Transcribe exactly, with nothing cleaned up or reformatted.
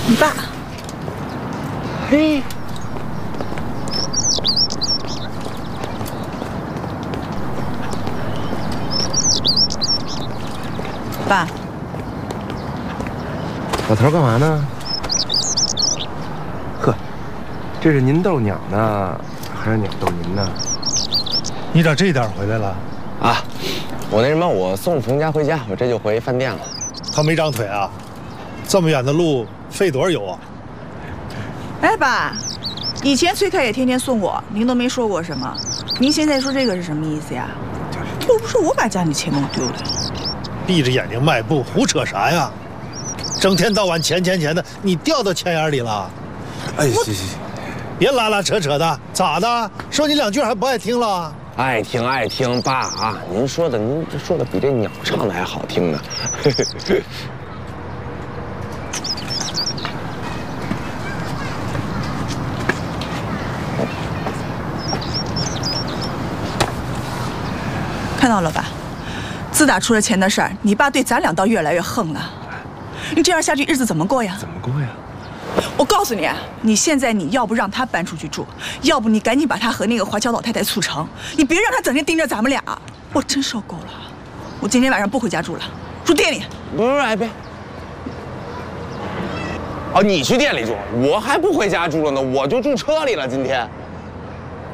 你爸。 嘿。 爸， 老头干嘛呢？呵，这是您逗鸟呢，还是鸟逗您呢？ 你咋这点回来了？ 啊，我那什么，我送冯家回家，我这就回饭店了。 他没长腿啊？这么远的路费多少油啊？ 哎，爸，以前崔凯也天天送我，您都没说过什么。您现在说这个是什么意思呀？又不是我把家里钱弄丢的。 闭着眼睛迈步，胡扯啥呀？整天到晚钱钱钱的，你掉到钱眼里了？ 哎，行行行， 别拉拉扯扯的，咋的？说你两句还不爱听了？ 爱听爱听，爸啊，您说的，您这说的比这鸟唱的还好听呢。 看到了吧？ 自打出了钱的事儿，你爸对咱俩倒越来越横了。你这样下去，日子怎么过呀？ 怎么过呀？ 我告诉你，你现在你要不让他搬出去住，要不你赶紧把他和那个华侨老太太促成，你别让他整天盯着咱们俩。我真受够了，我今天晚上不回家住了，住店里。 不是，哎别。哦，你去店里住，我还不回家住了呢，我就住车里了。今天。